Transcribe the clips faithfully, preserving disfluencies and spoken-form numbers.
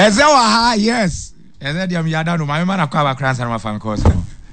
Ezewa, yes. Ezediam Yadano, my man, a cover crans and my fan course.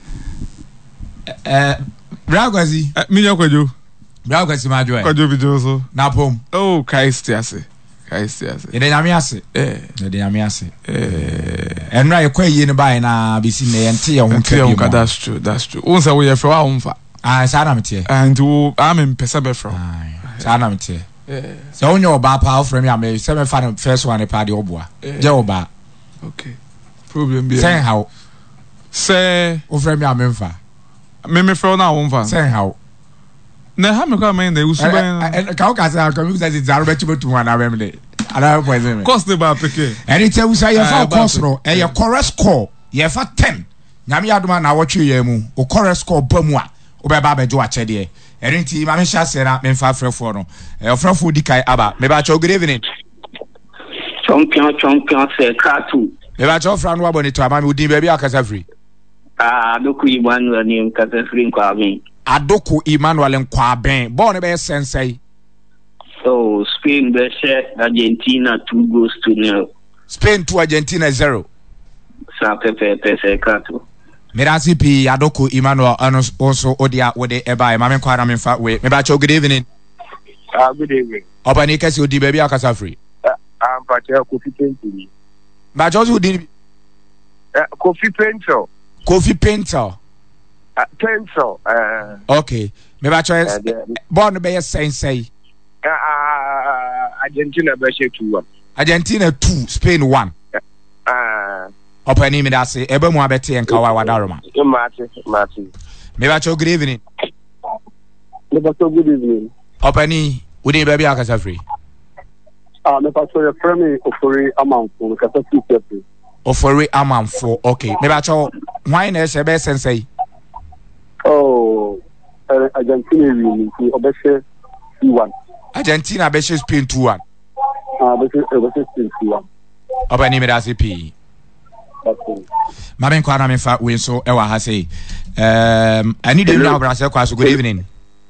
Eh, Bragazi, Miyakwaju. Bragazi, my joy. Kwaju Bijoso. Napom. Oh, Christ, yes. Christ, yes. In the Amiasi. Eh, the Amiasi. Eh, and right, quay in by now, be seen there and tea on Tia. That's true, that's true. Once we are for our own. Ah, Sanamity. And I'm in Pesabe from. Sanamity. So on your bar power from your may seven fan first one a party obwa. Joba. Okay. Problem be saying how say over me a memfa. Meme from now on. Saying how. Na ha me kwa me na usu ban and ka say come because it's are betu betu one awemle ala poison me cost the ba peke and it tell say you for course no e your chorus score you for ten nyame adoma na wotwe ye mu o chorus score bamu a o be ba bejo a chede and nti ma me sha say na me fa frefo no e frefo di kai aba me ba cho good evening champion champion say katu me ba cho fra no aboni to ama me udin ba bi akasa free ah doku Emmanuel ni kasa free kwa me Adoko Emmanuel Nkwaben born be sensei. So Spain be Argentina two goals to nil. Spain to Argentina zero. Sa pepe pepe kato. Merasi pi Adoko Emmanuel also odia wode eba e mame kwara me fa we. Me ba cho good evening. Ah good evening. Obani kesi odi baby akasa free. Ah pa che Kofi Painter. Ba jo odi Kofi Painter. Kofi Painter. Uh, pencil. Uh, okay. Me ba choice. Born be sensei. Uh, uh, Argentina be two one. Argentina two, Spain one. Uh. Opani me da say ebe mu abete en kawa wadaroma. Mate, mate. Me ba cho good evening. Me ba cho good evening. Opani, udi baby akasa free. Ah, me ba cho your friend ofori amanfo kasa free. Ofori amanfo. Okay. Me ba cho why na se be sensei. Oh, uh, Argentina winning. Obeshe two one. Argentina beshe Spain two one. Ah, beshe beshe Spain two one. Obani me da C P. Okay. Mamen kwa na me fa we so e wa ha say. Um, I need you now brother kwa so good evening.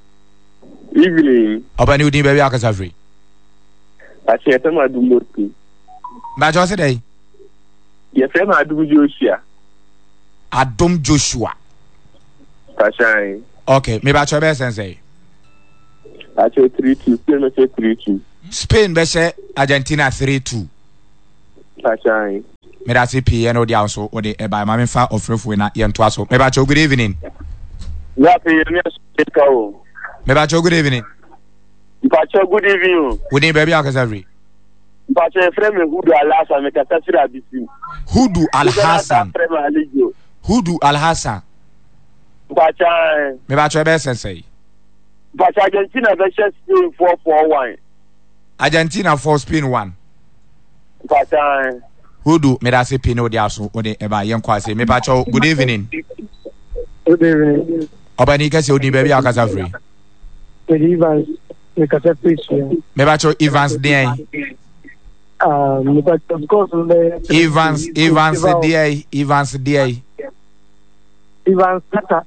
Evening. Obani udi baby akasa free. Ache etema dumotu. Ba jo se dey. Yes, em adu Joshua. Adom Joshua. Pashai. Okay, me ba cho be sensei. Ache three two, Spain be three two. Spain be Argentina three two. Pashai. Me da C P no dia so o de e ba ma me fa ofrefo na ye nto aso. Me ba cho good evening. Ya pe me ka o. Me ba cho good evening. Ba cho good evening. We dey baby akasa free. Ba cho frère me Hudu Alhassan me ka tasira bisim. Hudu Alhassan. Hudu Alhassan. Bacha me ba cho be sensei. Bacha Argentina be Spain four four one. Argentina four Spain one. Bacha Hudu me da C P no dia so o de e ba ye nkwa say me ba cho good evening. Good evening. Obani kase odi baby akasa free. Evans me ka free. Me ba cho Evans dey. Ah, me ba of course Evans Evans dey Evans dey. Evans Tata.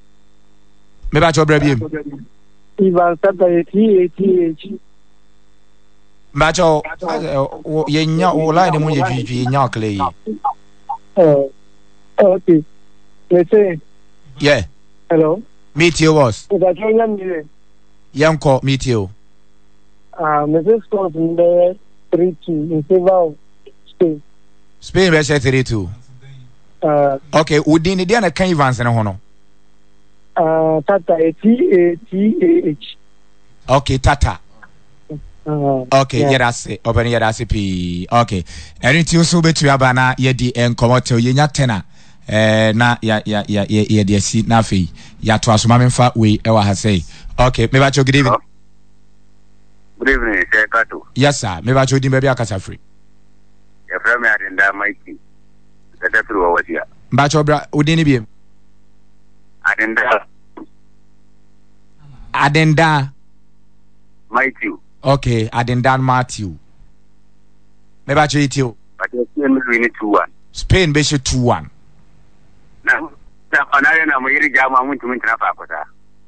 Me ba cho brabiem. Evans Tata eighty eighty. Ba cho ye nya o line mu ye dwidwi nya kle yi. Oh. Okay. Let's say. Yeah. Hello. Meet you was. Ba cho nya mi. Yanko meet you. Ah, Missus Scott in the three two in favor of Spain. Spain be three two. Uh, okay, udin dia na kan Evans na ho no. Uh, Tata A T A T A H. Okay, Tata. Uh, okay, yeah. Yerase, open Yerase P. Okay. Erin ti so betu aba na ye di enkomotel ye nya tena. Eh na ya ya ya ye de si na fe. Ya to asoma memfa we e wa ha say. Okay, me ba cho good evening. Good evening, Kato. Yes sir, me ba cho di baby akasa free. Your friend me adinda Mikey. That through over here. Ba cho bra udini biem. Adinda. Adinda Matthew. Okay, Adinda Matthew. Me ba cho itio. But Spain win two one. Spain be two one. Na na panare na mwiri jama muntu muntu na pakota.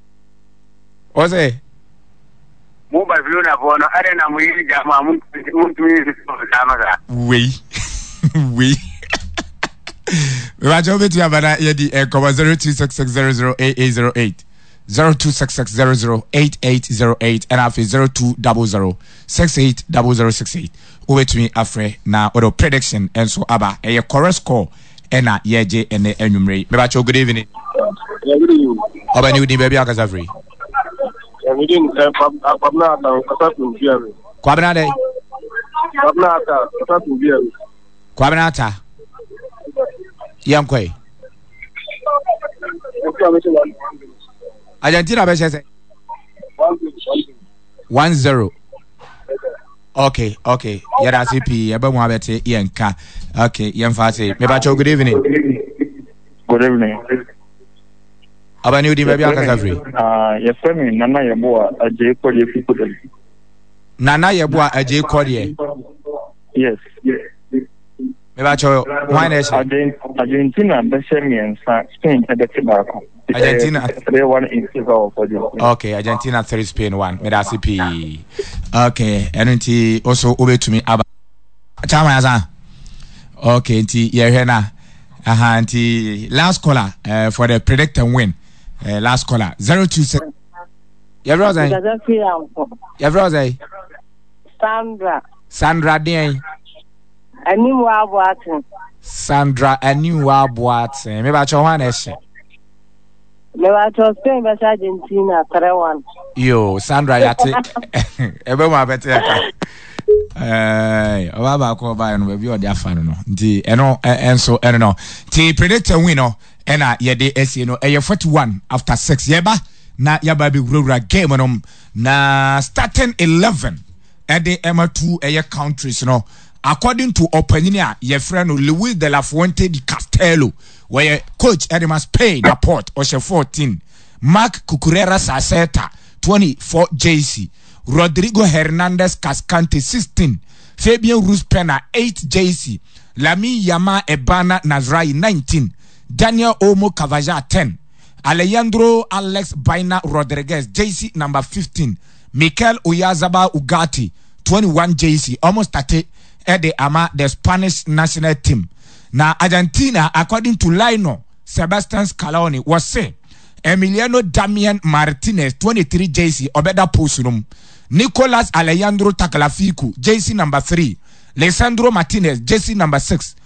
Ose Mo Barcelona bono are na mwiri jama muntu muntu muntu na maza. We we we watch over to abana yedi e ko zero two six six zero zero eight eight zero eight zero two six six zero zero eight eight zero eight and after zero two zero zero six eight zero zero six eight over to me afre na odo prediction and so aba e correct score ena yeje ene enwumre me ba cho good evening good evening oba ni udi baby akasa free we didn't kwabna ata kasa tu biare kwabna dey kwabna ata kasa tu biare kwabna ata yankoi Argentina be say one zero. Okay, okay. Yada C P ebe mo abete yenka. Okay, yemfa say. Me ba cho good evening. Good evening. Aba ni udi be bia kasa free. Ah, yes me Nana Yeboa aje ko ye fi kudel. Nana Yeboa aje ko ye. Yes, yes. Me ba cho why na she? Argentina be say me en Spain e be ti ba ko. Argentina three one in favor for you. Okay, Argentina three Spain one. Me da C P. Okay, enti also over to me aba. Chama yaza. Okay, nti ye hwe na. Aha, nti last caller uh, for the predict and win. Uh, last caller zero two six. Ye bro say. Ye bro say. Sandra. Sandra den. Ani wa boatin. Sandra ani wa boatin. Me ba cho hwan e she. Me ba cho Spain versus Argentina three one. Yo, Sandra yate. Ebe mo abete ka. Eh, oba ba ko ba no be odi afa no. Nti eno enso eno no. Ti predict win no ena ye de ese no e forty-one after six yeba na yaba bi wura game no na starting eleven e de ema two e countries no according to opinion ye friend no Luis de la Fuente di Castello where coach Edema Spain report or fourteen Mark Cucurella Saceta twenty-four J C Rodrigo Hernandez Cascante sixteen Fabian Ruiz Pena eight J C Lami Yama Ebana Nazrai nineteen Daniel Omo Cavaja ten Alejandro Alex Baina Rodriguez J C number fifteen Mikel Oyazaba Ugati twenty-one J C almost thirty at the ama the Spanish national team. Now Argentina according to Lino Sebastian Scaloni was say Emiliano Damian Martinez twenty-three J C Obeda Posunum Nicolas Alejandro Tagliafico J C number three Lisandro Martinez J C number six